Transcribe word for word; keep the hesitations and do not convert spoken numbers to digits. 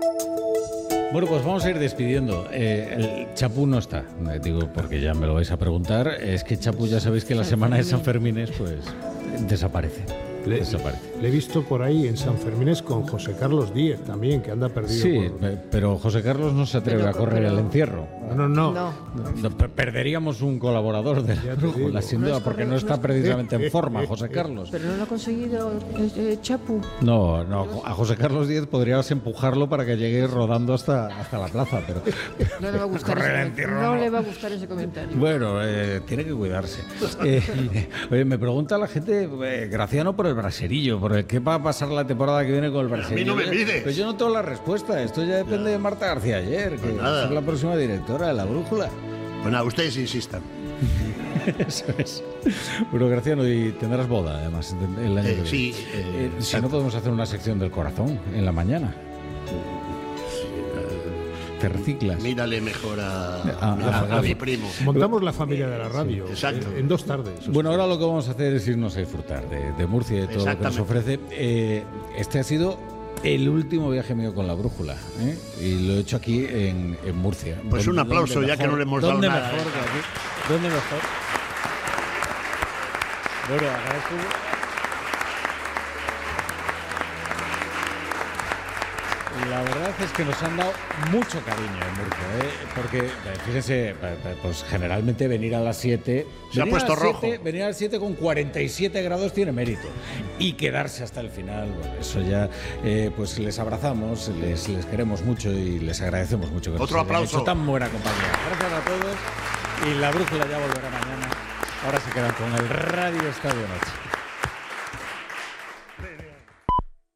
Bueno, pues vamos a ir despidiendo. Eh, el Chapu no está, eh, digo, porque ya me lo vais a preguntar. Es que Chapu, ya sabéis que la semana de San Fermines, pues, desaparece. Le, le he visto por ahí en San Fermines con José Carlos Díez también, que anda perdido. Sí, por... pero José Carlos no se atreve pero, a correr pero... el encierro. No, no, no. no. no perderíamos un colaborador de la brújula, sin duda, no porque no está precisamente en forma, José Carlos. Pero no lo ha conseguido eh, Chapu. No, no, a José Carlos Díez podrías empujarlo para que llegue rodando hasta, hasta la plaza, pero... No le va a gustar, ese, entierro, no, no le va a gustar ese comentario. Bueno, eh, tiene que cuidarse. Eh, oye, me pregunta la gente, eh, Graciano, por el braserillo, por el qué va a pasar la temporada que viene con el braserillo. A mí no me pides. Pues yo no tengo la respuesta, esto ya depende no. de Marta García Ayer, que pues es la próxima directora de la brújula. Bueno, ustedes insistan. Eso es. Bueno, Graciano, y tendrás boda, además, el año eh, que viene. Sí. Eh, eh, si no, podemos hacer una sección del corazón en la mañana. Te reciclas. Mírale mejor a, a, a, a, a mi primo. Montamos la familia de la radio. Sí, exacto. En, en dos tardes. Bueno, ahora lo que vamos a hacer es irnos a disfrutar de, de Murcia y de todo lo que nos ofrece. Eh, este ha sido el último viaje mío con la brújula, ¿eh? Y lo he hecho aquí en, en Murcia. Pues ¿Dónde, un aplauso, ya mejor, que no le hemos dado nada. Mejor que aquí? ¿Dónde mejor? Bueno, agradezco. La verdad es que nos han dado mucho cariño en Murcia, ¿eh? Porque, fíjense, pues generalmente venir a las siete... Se ha puesto rojo. Venir a las siete con cuarenta y siete grados tiene mérito. Y quedarse hasta el final, bueno, eso ya, eh, pues les abrazamos, les, les queremos mucho y les agradecemos mucho que Otro nos hayan aplauso. hecho tan buena compañía. Gracias a todos y la brújula ya volverá mañana. Ahora se quedan con el Radio Estadio Noche.